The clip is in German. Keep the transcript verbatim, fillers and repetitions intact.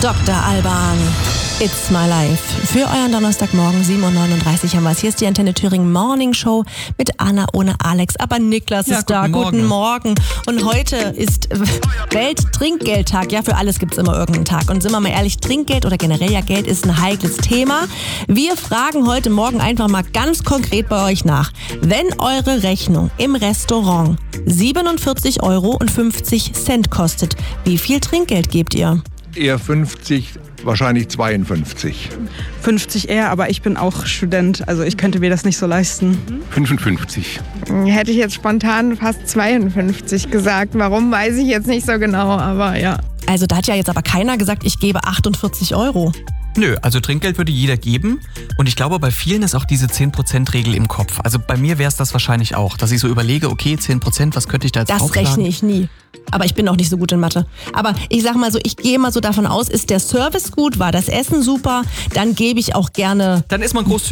Doktor Alban, It's My Life. Für euren Donnerstagmorgen, sieben Uhr neununddreißig haben wir es. Hier ist die Antenne Thüringen Morning Show mit Anna ohne Alex. Aber Niklas ja, ist da. Guten Morgen. Und heute ist Welttrinkgeldtag. Ja, für alles gibt es immer irgendeinen Tag. Und sind wir mal ehrlich, Trinkgeld oder generell ja Geld ist ein heikles Thema. Wir fragen heute Morgen einfach mal ganz konkret bei euch nach. Wenn eure Rechnung im Restaurant siebenundvierzig Euro und fünfzig Cent kostet, wie viel Trinkgeld gebt ihr? Eher fünfzig, wahrscheinlich zweiundfünfzig. fünfzig eher, aber ich bin auch Student, also ich könnte mir das nicht so leisten. fünfundfünfzig. Hätte ich jetzt spontan fast zweiundfünfzig gesagt. Warum, weiß ich jetzt nicht so genau, aber ja. Also da hat ja jetzt aber keiner gesagt, ich gebe achtundvierzig Euro. Nö, also Trinkgeld würde jeder geben und ich glaube, bei vielen ist auch diese zehn Prozent Regel im Kopf. Also bei mir wäre es das wahrscheinlich auch, dass ich so überlege, okay, zehn Prozent, was könnte ich da jetzt Das draufschlagen? rechne ich nie. Aber ich bin auch nicht so gut in Mathe. Aber ich sag mal so, ich gehe mal so davon aus, ist der Service gut, war das Essen super, dann gebe ich auch gerne... Dann ist man großzügig.